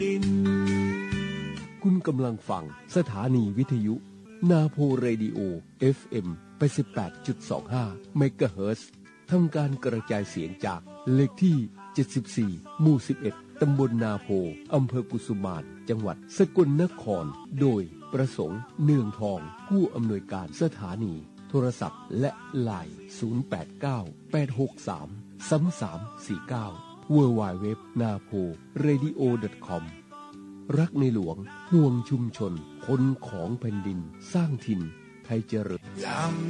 คุณกำลังฟังสถานีวิทยุนาโพเรดิโอ FM 88.25 เมกะเฮิรตซ์ทำการกระจายเสียงจากเลขที่ 74 หมู่ 11 ตำบลนาโพ อำเภอกุสุมาน จังหวัดสกลนคร โดยประสงค์เนืองทอง ผู้อำนวยการสถานี โทรศัพท์และไลน์ 089-863-3349 www.naporadio.com รักในหลวงห่วงชุมชนคนของแผ่นดินสร้างถิ่นไทยเจริญ